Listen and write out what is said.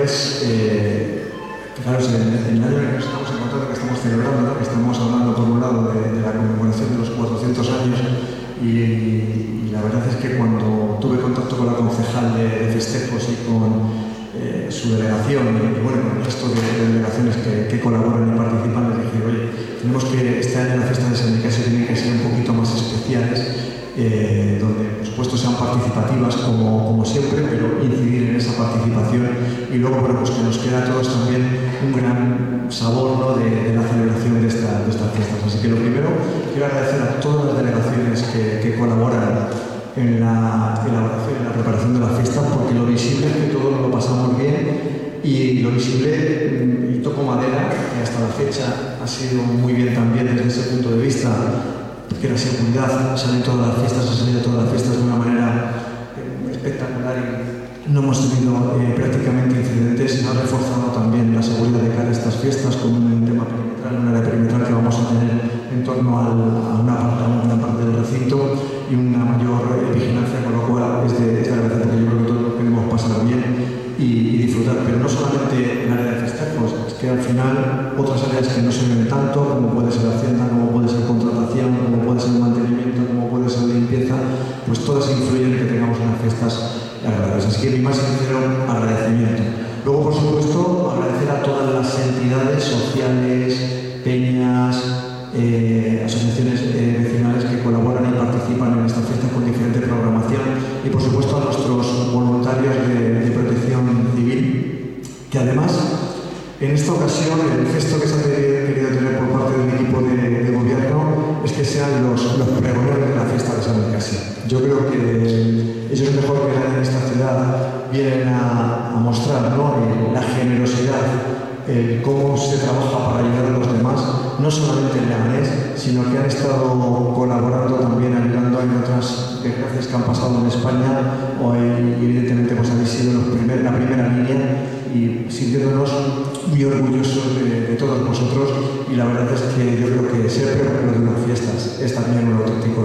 es, fijaros, en el año en el que estamos encontrando, que estamos celebrando, ¿no? Que estamos hablando por un lado de la conmemoración de los 400 años y la verdad es que cuando tuve contacto con la concejal de festejos y con su delegación y bueno, con el resto de delegaciones que colaboran y participan, les dije, oye, tenemos que este año la fiesta de San Nicasio tiene que ser un poquito más especiales, donde por supuesto sean participativas como siempre, pero incidir en esa participación y luego bueno, pues que nos queda a todos también un gran sabor, ¿no? de la celebración de estas fiestas. Así que lo primero, quiero agradecer a todas las delegaciones que colaboran en la elaboración y la preparación de la fiesta, porque lo visible es que todos lo pasamos bien y lo visible, y toco madera, que hasta la fecha ha sido muy bien también desde ese punto de vista, que la seguridad sale todas las fiestas, ha salido todas las fiestas de una manera espectacular y no hemos tenido prácticamente incidentes. Ha reforzado también la seguridad de cara a estas fiestas con un tema perimetral, un área perimetral que vamos a tener en torno a una parte del recinto y una mayor vigilancia, con lo cual es de agradecer, porque yo creo que todos lo queremos pasar bien y disfrutar, pero no solamente el área de festejos, es que al final otras áreas que no se ven tanto, como puede ser Hacienda, como puede ser contratación, como puede ser mantenimiento, como puede ser limpieza, pues todas influyen en que tengamos unas fiestas agradables. Así que mi más sincero agradecimiento. Luego, por supuesto, agradecer a todas las entidades sociales, peñas, asociaciones vecinales que colaboran y participan en esta fiesta con diferente programación y por supuesto a nuestros voluntarios de protección civil, que además en esta ocasión el gesto que se ha querido tener por parte del equipo de gobierno es que sean los pregoneros de la fiesta de San Nicasio. Yo creo que ellos mejor que nadie en esta ciudad vienen a mostrar, ¿no? La generosidad, cómo se trabaja para ayudar a los demás, no solamente en Leganés, sino que han estado colaborando también, ayudando en otras desgracias que han pasado en España, y evidentemente pues habéis sido la primera línea y sintiéndonos muy orgullosos de todos vosotros, y la verdad es que yo creo que ser pregonero de unas fiestas es también un auténtico